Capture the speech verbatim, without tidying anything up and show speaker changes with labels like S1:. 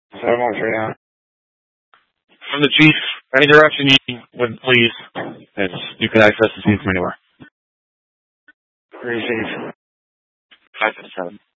S1: seven one three now.
S2: From the chief, any direction you would please, it's, you can access the scene from anywhere.
S1: Receive.
S2: five seven.